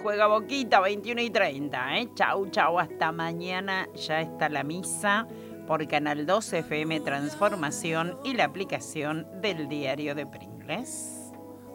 juega Boquita, 21:30. Chau, chau, hasta mañana. Ya está la misa por Canal 2 FM Transformación y la aplicación del Diario de Pringles.